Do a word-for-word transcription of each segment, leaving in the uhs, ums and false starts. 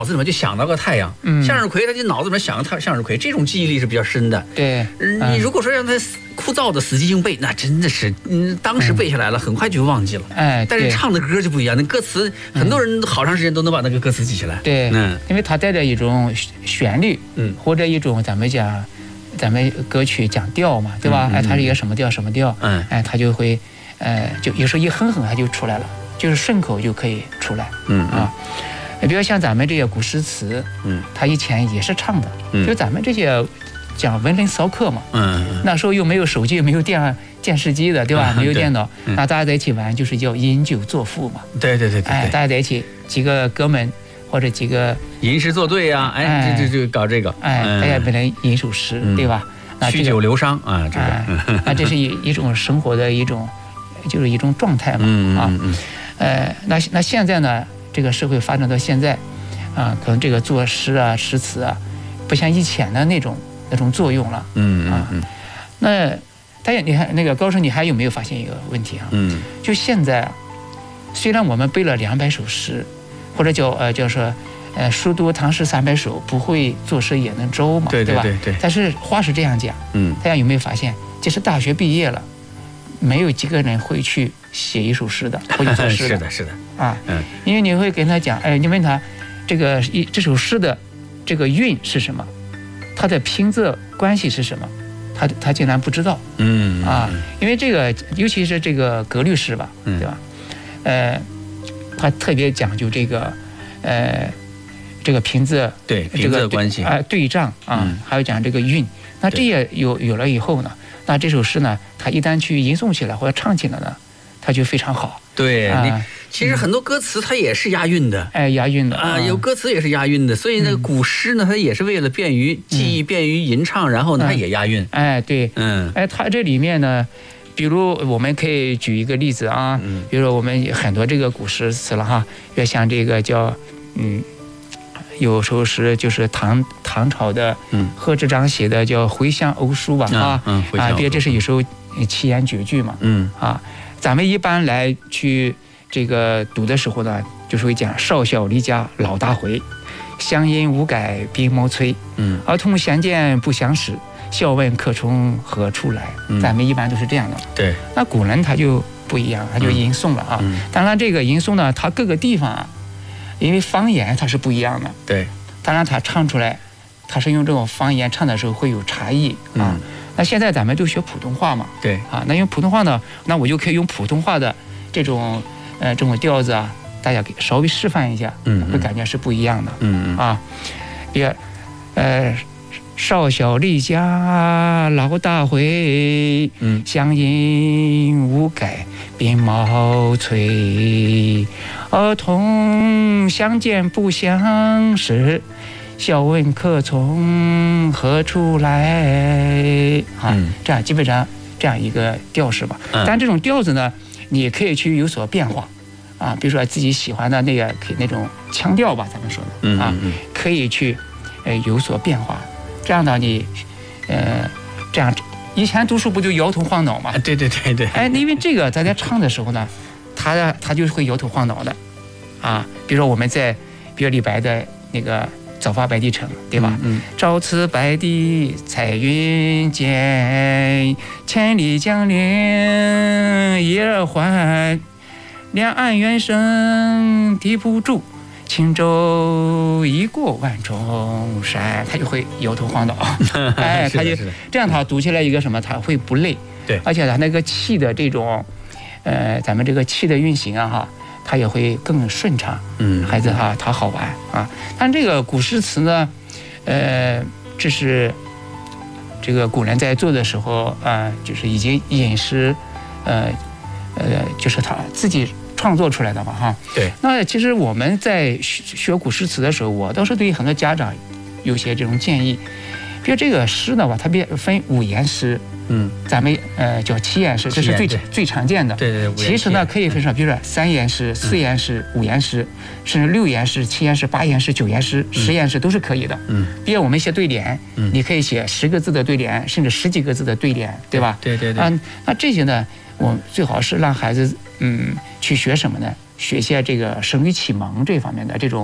脑子里面就想到个太阳，嗯，向日葵，他就脑子里面想到向日葵，这种记忆力是比较深的。 对， 你如果说让他枯燥的死记硬背，那真的是，嗯，当时背下来了，很快就忘记了。哎，但是唱的歌就不一样，那歌词很多人好长时间都能把那个歌词记起来。 对，嗯，因为它带着一种旋律，嗯，或者一种咱们讲，咱们歌曲讲调嘛，对吧？哎，它是一个什么调什么调，嗯，哎，它就会，呃，就有时候一哼哼它就出来了，就是顺口就可以出来，嗯啊。比如像咱们这些古诗词，嗯，他以前也是唱的，嗯，就咱们这些讲文人骚客嘛，嗯，那时候又没有手机，没有电电视机的，对吧？没有电脑，那大家在一起玩就是叫饮酒作赋嘛， 对对对对， 哎，大家在一起几个哥们或者几个吟诗作对呀，哎，就就就搞这个， 哎，大家本来吟首诗，对吧？ 酗酒流觞啊，这个， 那这是一一种生活的一种，就是一种状态嘛，啊，呃，那那现在呢？这个社会发展到现在，啊，可能这个作诗啊、诗词啊，不像以前的那种那种作用了。嗯啊，那大家你看那个高生，你还有没有发现一个问题啊？嗯，就现在，虽然我们背了两百首诗，或者叫呃叫说，呃书读唐诗三百首，不会作诗也能周嘛， 对对吧？ 对对。 但是话是这样讲，嗯，大家有没有发现，即使大学毕业了，没有几个人会去写一首诗的，会去作诗的。 是的，是的。 啊，嗯，因为你会跟他讲，哎，你问他，这个一这首诗的这个韵是什么，它的平仄关系是什么，他他竟然不知道，嗯啊，因为这个尤其是这个格律诗吧，对吧？呃，他特别讲究这个，呃，这个平仄， 对平仄关系啊，对仗啊，还有讲这个韵，那这些有有了以后呢，那这首诗呢，它一旦去吟诵起来或者唱起来呢，它就非常好。 对，啊、你其实很多歌词它也是押韵的， 哎，押韵的啊，有歌词也是押韵的，所以那个古诗呢，它也是为了便于记忆、便于吟唱，然后呢，它也押韵。 哎，对，嗯，哎，它这里面呢，比如我们可以举一个例子啊，比如说我们很多这个古诗词了哈，要像这个叫嗯，有首诗就是唐唐朝的贺知章写的叫《回乡偶书》吧，啊，啊，别这是有时候七言绝句嘛，嗯啊。咱们一般来去这个读的时候呢，就是会讲少小离家老大回，乡音无改鬓毛衰。嗯，儿童相见不相识，笑问客从何处来。嗯、咱们一般都是这样的。 对， 那古人他就不一样，他就吟诵了啊。嗯、当然，这个吟诵呢，它各个地方啊，因为方言它是不一样的。 对， 当然他唱出来，他是用这种方言唱的时候会有差异啊。嗯，那现在咱们都学普通话嘛， 对啊，那用普通话呢，那我就可以用普通话的这种呃这种调子啊，大家给稍微示范一下，嗯，会感觉是不一样的，嗯啊，别呃少小离家老大回，嗯，乡音无改鬓毛衰，儿童相见不相识，笑问客从何处来啊？这样基本上这样一个调式吧。但这种调子呢，你可以去有所变化啊。比如说自己喜欢的那个那种腔调吧，咱们说的啊，可以去呃有所变化。这样呢，你呃这样以前读书不就摇头晃脑吗？ 对对对对。 哎，因为这个咱在唱的时候呢，他他就会摇头晃脑的啊。比如说我们在比如李白的那个。早发白帝城，对吧？嗯，朝辞白帝彩云间，千里江陵一儿还，两岸猿声啼不住，轻舟已过万重山。他就会摇头晃脑，哎，他就这样，他读起来一个什么，他会不累。 对， 而且他那个气的这种，呃，咱们这个气的运行啊，哈。它也会更顺畅，嗯，孩子哈，他好玩啊。但这个古诗词呢，呃，这是这个古人在做的时候啊、呃，就是已经吟诗，呃呃，就是他自己创作出来的嘛，哈。 对。 那其实我们在学学古诗词的时候，我倒是对很多家长有些这种建议，比如这个诗呢吧，它别分五言诗。嗯，咱们呃叫七言诗，这是最最常见的。 对对。 其实呢，可以分成，比如说三言诗、四言诗、五言诗，甚至六言诗、七言诗、八言诗、九言诗、十言诗都是可以的。嗯。比如我们写对联，嗯，你可以写十个字的对联，甚至十几个字的对联，对吧？ 对对对。 啊，那这些呢，我最好是让孩子嗯去学什么呢？学些这个声律启蒙这方面的这种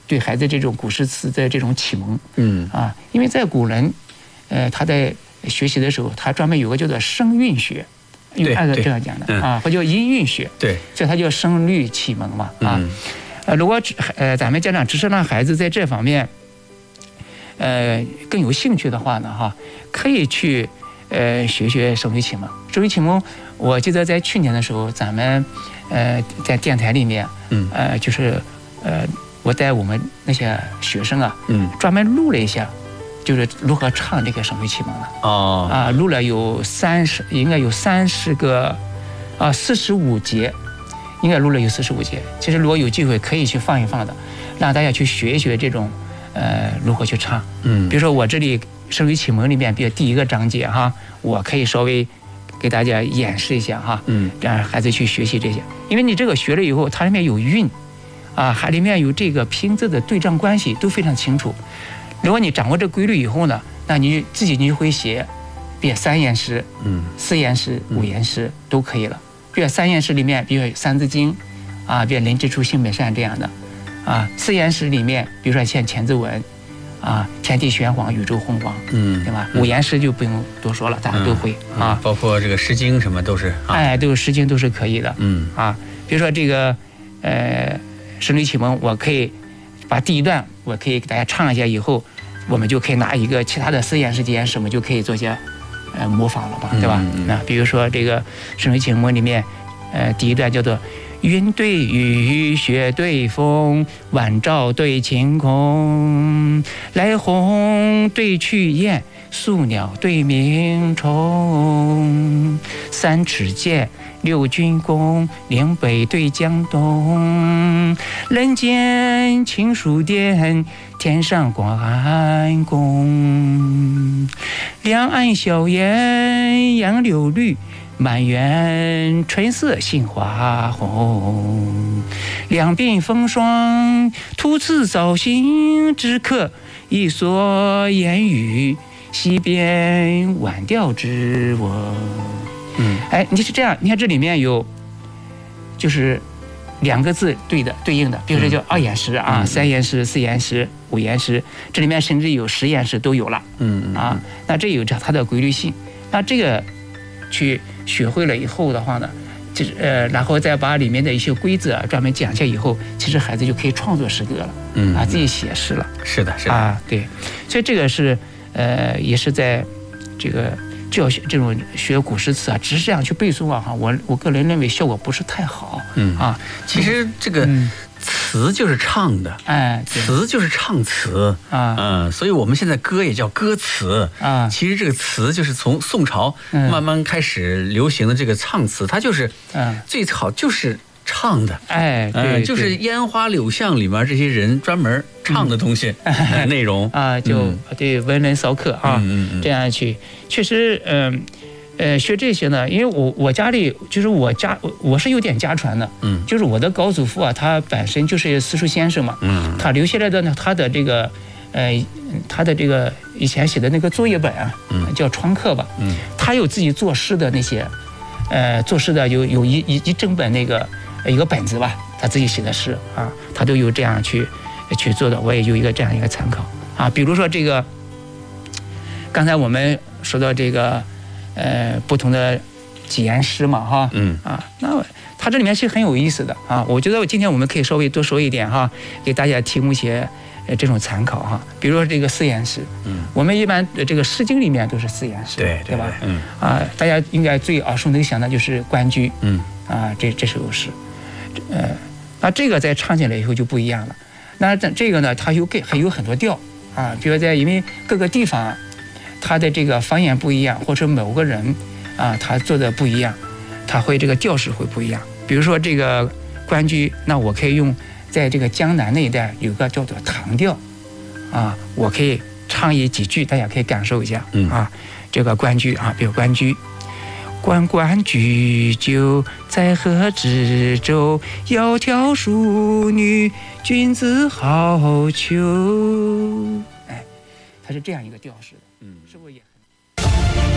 对孩子这种古诗词的这种启蒙。嗯啊，因为在古人，呃，他在学习的时候，他专门有个叫做声韵学，用按照这样讲的啊，或叫音韵学。 对， 所以他叫声律启蒙嘛啊。呃，如果呃咱们家长只是让孩子在这方面，呃更有兴趣的话呢，哈，可以去呃学学声律启蒙。声律启蒙，我记得在去年的时候，咱们呃在电台里面，嗯，呃就是呃我带我们那些学生啊，嗯，专门录了一下，就是如何唱这个声律启蒙的。哦，啊，录了有三十，应该有三十个，啊，四十五节。应该录了有四十五节，其实如果有机会可以去放一放的，让大家去学一学这种，呃，如何去唱。嗯，比如说我这里声律启蒙里面，比如第一个章节哈，我可以稍微给大家演示一下哈，嗯，让孩子去学习这些，因为你这个学了以后，它里面有韵，啊，还里面有这个拼字的对仗关系都非常清楚。如果你掌握这规律以后呢，那你自己你就会写，比如三言诗，嗯，四言诗、五言诗都可以了。比如三言诗里面，比如《三字经》，啊，比如“人之初，性本善”这样的，啊，四言诗里面，比如说像《千字文》，啊，“天地玄黄，宇宙洪荒”，嗯，对吧？五言诗就不用多说了，大家都会啊。 包括这个《诗经》什么都是， 哎，都是《诗经》都是可以的，嗯啊。比如说这个，呃，声律启蒙，我可以把第一段我可以给大家唱一下，以后我们就可以拿一个其他的四言诗、几言诗，我们就可以做些。呃，模仿了吧，对吧？那、嗯、比如说这个声律启蒙里面，呃，第一段叫做“云对雨，雪对风，晚照对晴空，来鸿对去雁，宿鸟对鸣虫，三尺剑，六钧弓，岭北对江东，人间清暑殿，天上广寒宫，两岸晓烟杨柳绿，满园春色杏花红，两鬓风霜，徒次早行之客，一蓑烟雨，溪边晚钓之翁。嗯，哎，你是这样，你看这里面有，就是两个字对的对应的，比如说叫二言诗啊、嗯、三言诗、四言诗、五言诗，这里面甚至有十言诗都有了。嗯啊，那这有着它的规律性。那这个去学会了以后的话呢，就是呃，然后再把里面的一些规则、啊、专门讲下以后，其实孩子就可以创作诗歌了。嗯啊，自己写诗了。 是的，是的啊，对，所以这个是呃，也是在这个。教学这种学古诗词啊，只是这样去背诵啊，哈，我我个人认为效果不是太好。嗯啊， 其实这个词就是唱的，哎、嗯，词就是唱词啊，嗯，所以我们现在歌也叫歌词啊。其实这个词就是从宋朝慢慢开始流行的这个唱词，它就是嗯，最好就是唱的， 哎，对， 就是烟花柳巷里面这些人专门唱的东西、嗯、内容啊，就、嗯、对文人骚客啊、嗯嗯，这样去，确实，嗯，呃，学这些呢，因为我我家里就是我家我是有点家传的，嗯，就是我的高祖父啊，他本身就是私塾先生嘛，嗯，他留下来的呢，他的这个，呃，他的这个以前写的那个作业本啊，嗯，叫创客吧，嗯，他有自己作诗的那些，呃，作诗的有有一一一整本那个。一个本子吧，他自己写的诗啊，他都有这样去去做的，我也有一个这样一个参考啊。比如说这个，刚才我们说到这个呃不同的几言诗嘛，哈，嗯啊，那它这里面是很有意思的啊。我觉得今天我们可以稍微多说一点哈，给大家提供一些呃这种参考哈。比如说这个四言诗，嗯，我们一般这个《诗经》里面都是四言诗， 对对吧？ 嗯啊，大家应该最耳熟能详的就是《关雎》，嗯啊，这这首诗。呃，那这个在唱起来以后就不一样了。那这个呢，它有给还有很多调啊，比如在因为各个地方，它的这个方言不一样，或者某个人啊，他做的不一样，他会这个调式会不一样。比如说这个关雎，那我可以用在这个江南那一带有个叫做唐调啊，我可以唱一几句，大家可以感受一下啊。这个关雎啊，比如关雎。关关雎鸠，在河之洲。窈窕淑女，君子好逑。哎，它是这样一个调式的，嗯，是不是也很？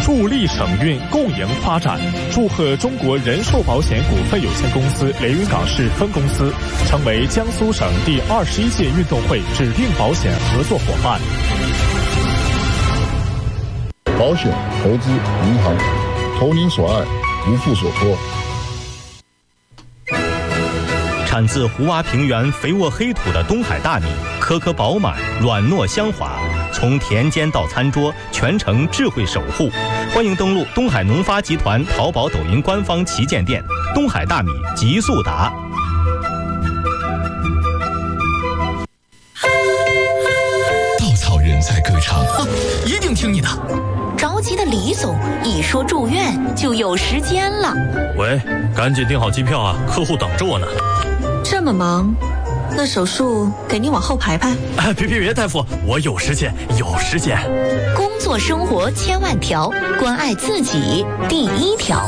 助力省运共赢发展。祝贺中国人寿保险股份有限公司连云港市分公司成为江苏省第二十一届运动会指定保险合作伙伴。 保险、投资、银行，投您所爱，无负所托。 产自胡洼平原肥沃黑土的东海大米，颗颗饱满，软糯香滑，从田间到餐桌，全程智慧守护。欢迎登录东海农发集团淘宝、抖音官方旗舰店，东海大米极速达。 稻草人在歌唱， 啊，一定听你的。 着急的李总一说住院就有时间了。 喂，赶紧订好机票啊，客户等着我呢。 这么忙，那手术给你往后排排。 哎，别别别，大夫，我有时间，有时间。 工作生活千万条，关爱自己第一条。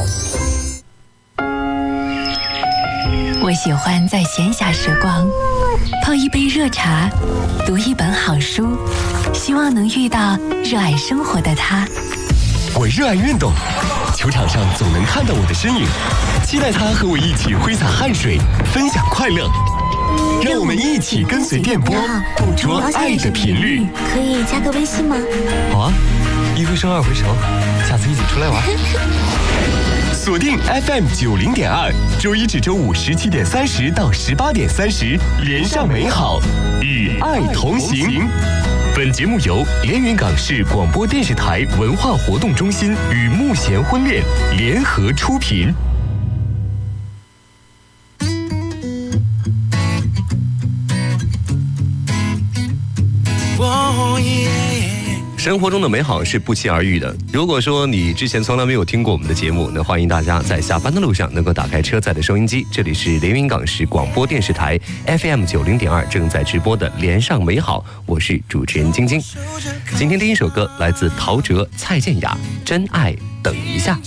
我喜欢在闲暇时光泡一杯热茶，读一本好书，希望能遇到热爱生活的他。 我热爱运动，球场上总能看到我的身影，期待他和我一起挥洒汗水，分享快乐。让我们一起跟随电波，捕捉爱的频率。 可以加个微信吗？ 好啊，一回生二回熟，下次一起出来玩。锁定 F M 九零点二，周一至周五十七点三十到十八点三十，连上美好，与爱同行。本节目由连云港市广播电视台文化活动中心与慕贤婚恋联合出品。 生活中的美好是不期而遇的。如果说你之前从来没有听过我们的节目，那欢迎大家在下班的路上能够打开车载的收音机，这里是连云港市广播电视台 F M 九零点二正在直播的连上美好，我是主持人晶晶。今天第一首歌来自陶喆、蔡健雅，《真爱等一下》。